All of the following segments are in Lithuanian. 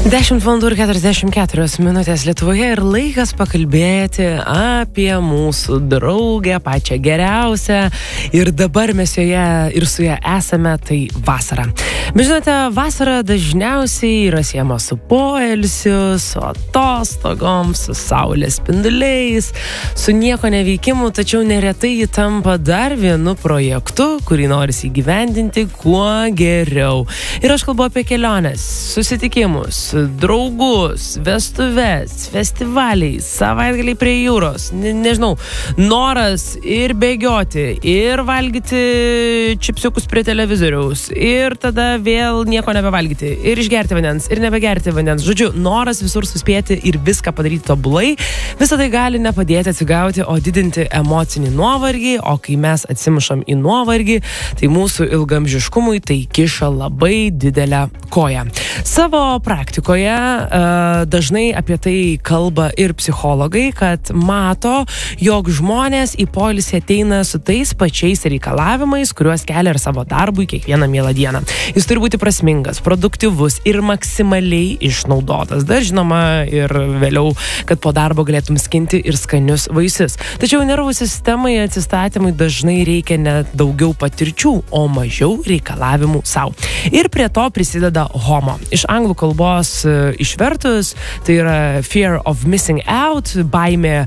10:44 Lietuvoje ir laikas pakalbėti apie mūsų draugę, pačią geriausią. Ir dabar mes joje ir su ja esame, tai vasara. Bet žinote, vasara dažniausiai yra siejama su poilsiu, su atostogom, su saulės spinduliais, su nieko neveikimu, tačiau neretai ji tampa dar vienu projektu, kurį norisi įgyvendinti kuo geriau. Ir aš kalbu apie keliones, susitikimus, draugus, vestuves, festivaliai, savaitgaliai prie jūros, nežinau, noras ir bėgioti, ir valgyti čipsiukus prie televizoriaus, ir tada vėl nieko nebevalgyti, ir išgerti vandens, ir nebegerti vandens. Žodžiu, noras visur suspėti ir viską padaryti tobulai, visą tai gali nepadėti atsigauti, o didinti emocinį nuovargį, o kai mes atsimušam į nuovargį, tai mūsų ilgamžiškumui tai kiša labai didelę koją. Savo praktikoje dažnai apie tai kalba ir psichologai, kad mato, jog žmonės į poilsį ateina su tais pačiais reikalavimais, kuriuos kelia ir savo darbui kiekvieną mielą dieną. Jis turi būti prasmingas, produktyvus ir maksimaliai išnaudotas. Dar žinoma ir vėliau, kad po darbo galėtum skinti ir skanius vaisius. Tačiau nervų sistemai atsistatymui dažnai reikia net daugiau patirčių, o mažiau reikalavimų savo. Ir prie to prisideda HOMO. Iš anglų kalbos išvertus, tai yra fear of missing out, baimė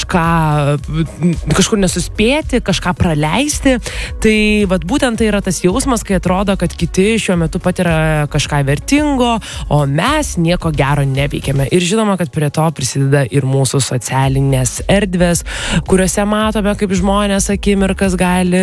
kažkur nesuspėti, kažką praleisti. Tai vat būtent tai yra tas jausmas, kai atrodo, kad kiti šiuo metu patiria kažką vertingo, o mes nieko gero neveikiame. Ir žinoma, kad prie to prisideda ir mūsų socialinės erdvės, kuriuose matome, kaip žmonės akimirkas gali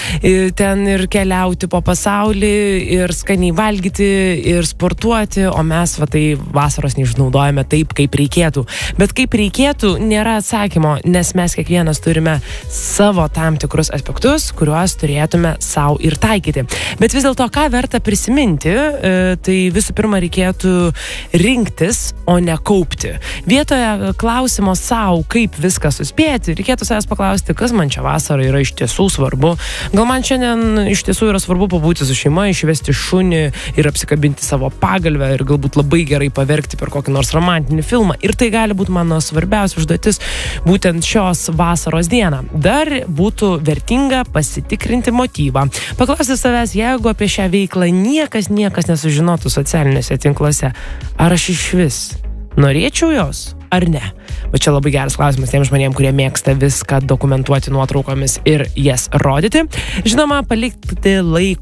ten ir keliauti po pasaulį, ir skaniai valgyti, ir sportuoti, o mes tai vasaros neišnaudojame taip, kaip reikėtų. Bet kaip reikėtų, nėra atsakymo, nes mes kiekvienas turime savo tam tikrus aspektus, kuriuos turėtume savo ir taikyti. Bet vis dėlto, ką verta prisiminti, tai visų pirma reikėtų rinktis, o ne kaupti. Vietoje klausimo savo, kaip viską suspėti, reikėtų savęs paklausti, kas man čia vasarą yra iš tiesų svarbu. Gal man šiandien iš tiesų yra svarbu pabūti su šeima, išvesti šunį ir apsikabinti savo pagalvę ir galbūt labai gerai paverkti per kokį nors romantinį filmą. Ir tai gali būti mano svarbiausia užduotis būtent šios vasaros dieną. Dar būtų vertinga pasitikrinti motyvą. Paklausti savęs, jeigu apie šią veiklą niekas nesužinotų socialiniuose tinkluose, ar aš išvis norėčiau jos ar ne? Bet čia labai geras klausimas tiems žmonėms, kurie mėgsta viską dokumentuoti nuotraukomis ir jas rodyti. Žinoma, palikti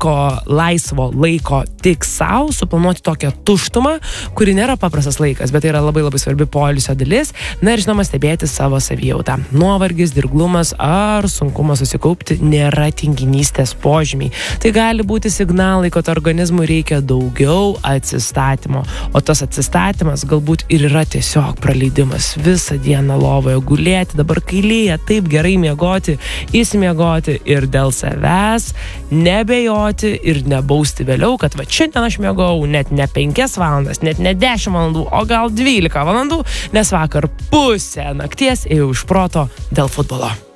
laisvo laiko tik savo, suplanuoti tokią tuštumą, kuri nėra paprastas laikas, bet tai yra labai svarbi poilsio dalis. Na ir žinoma, stebėti savo savijautą. Nuovargis, dirglumas ar sunkumas susikaupti nėra tinginystės požymiai. Tai gali būti signalai, kad organizmui reikia daugiau atsistatymo. O tas atsistatymas galbūt ir yra tiesiog praleidimas. Visą dieną lovoje gulėti, dabar kai lyja, taip gerai miegoti, įsimiegoti ir dėl savęs nebejoti ir nebausti vėliau, kad va šiandien aš miegau net ne 5 valandas, net ne 10 valandų, o gal 12 valandų, nes vakar pusę nakties ėjau iš proto dėl futbolo.